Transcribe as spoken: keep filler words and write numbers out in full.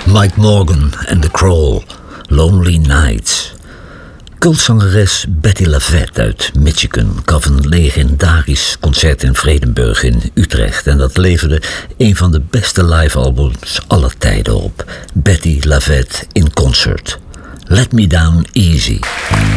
Mike Morgan en The Crawl, Lonely Nights. Cultzangeres Betti LaVette uit Michigan gaf een legendarisch concert in Vredenburg in Utrecht. En dat leverde een van de beste live-albums aller tijden op. Betti LaVette in concert. Let Me Down Easy.